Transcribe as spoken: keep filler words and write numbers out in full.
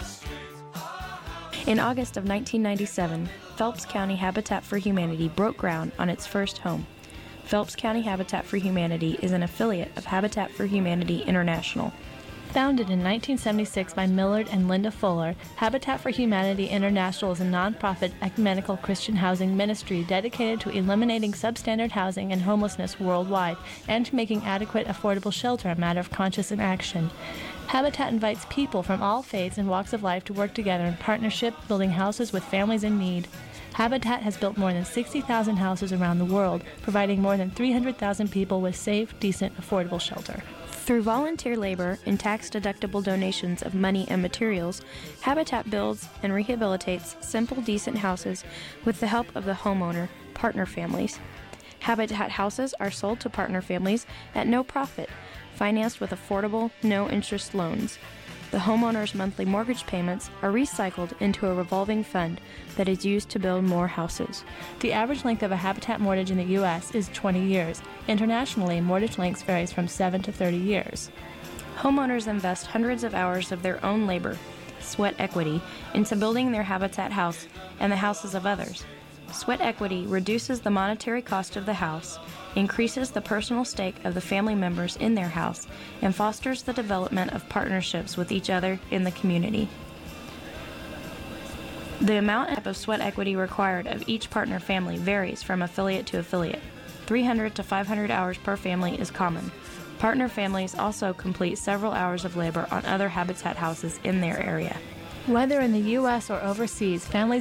In August of nineteen ninety-seven, Phelps County Habitat for Humanity broke ground on its first home. Phelps County Habitat for Humanity is an affiliate of Habitat for Humanity International. Founded in nineteen seventy-six by Millard and Linda Fuller, Habitat for Humanity International is a nonprofit ecumenical Christian housing ministry dedicated to eliminating substandard housing and homelessness worldwide and to making adequate, affordable shelter a matter of conscious action. Habitat invites people from all faiths and walks of life to work together in partnership, building houses with families in need. Habitat has built more than sixty thousand houses around the world, providing more than three hundred thousand people with safe, decent, affordable shelter. Through volunteer labor and tax-deductible donations of money and materials, Habitat builds and rehabilitates simple, decent houses with the help of the homeowner, partner families. Habitat houses are sold to partner families at no profit, financed with affordable, no-interest loans. The homeowner's monthly mortgage payments are recycled into a revolving fund that is used to build more houses. The average length of a Habitat mortgage in the U S is twenty years. Internationally, mortgage lengths varies from seven to thirty years. Homeowners invest hundreds of hours of their own labor, sweat equity, into building their Habitat house and the houses of others. Sweat equity reduces the monetary cost of the house, increases the personal stake of the family members in their house, and fosters the development of partnerships with each other in the community. The amount of sweat equity required of each partner family varies from affiliate to affiliate. three hundred to five hundred hours per family is common. Partner families also complete several hours of labor on other Habitat houses in their area. Whether in the U S or overseas, families